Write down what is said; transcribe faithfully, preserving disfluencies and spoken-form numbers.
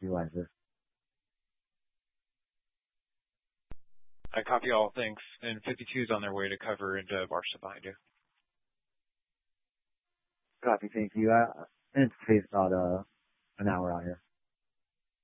utilize this. I copy all. Thanks. And fifty-two is on their way to cover into Barca behind you. Copy, thank you. I, and it takes about uh, an hour out here.